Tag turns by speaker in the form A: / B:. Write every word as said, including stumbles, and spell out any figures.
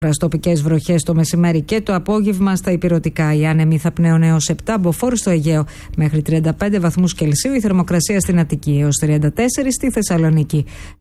A: Τοπικές βροχές το μεσημέρι και το απόγευμα στα ηπειρωτικά. Οι άνεμοι θα πνέουν έως επτά, μποφόρ στο Αιγαίο μέχρι τριάντα πέντε βαθμούς Κελσίου. Η θερμοκρασία στην Αττική έως τριάντα τέσσερα στη Θεσσαλονίκη.